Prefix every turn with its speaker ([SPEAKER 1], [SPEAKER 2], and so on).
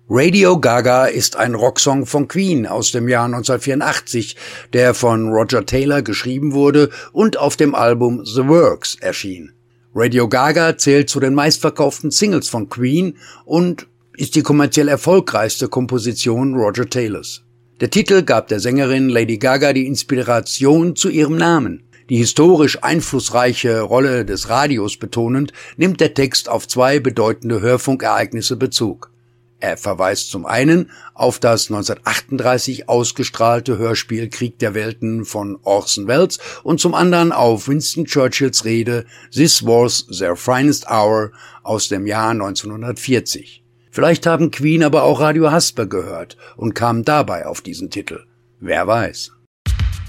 [SPEAKER 1] Radio Gaga ist ein Rocksong von Queen aus dem Jahr 1984, der von Roger Taylor geschrieben wurde und auf dem Album The Works erschien. Radio Gaga zählt zu den meistverkauften Singles von Queen und ist die kommerziell erfolgreichste Komposition Roger Taylors. Der Titel gab der Sängerin Lady Gaga die Inspiration zu ihrem Namen. Die historisch einflussreiche Rolle des Radios betonend, nimmt der Text auf zwei bedeutende Hörfunkereignisse Bezug. Er verweist zum einen auf das 1938 ausgestrahlte Hörspiel Krieg der Welten von Orson Welles und zum anderen auf Winston Churchills Rede This was their finest hour aus dem Jahr 1940. Vielleicht haben Queen aber auch Radio Hasper gehört und kamen dabei auf diesen Titel. Wer weiß.